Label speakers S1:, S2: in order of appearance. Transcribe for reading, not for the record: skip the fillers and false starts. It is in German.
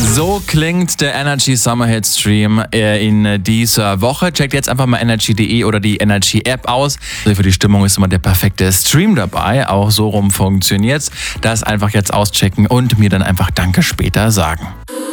S1: So klingt der Energy Summer Hit Stream in dieser Woche. Checkt jetzt einfach mal energy.de oder die Energy App aus. Für die Stimmung ist immer der perfekte Stream dabei. Auch so rum funktioniert's. Das einfach jetzt auschecken und mir dann einfach Danke später sagen.